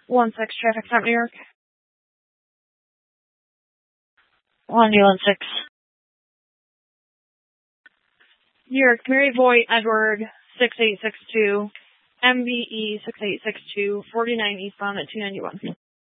1-6 traffic stop, New York. 1 6. New York, Mary Boy Edward 6862, MBE 6862, 49 eastbound at 291.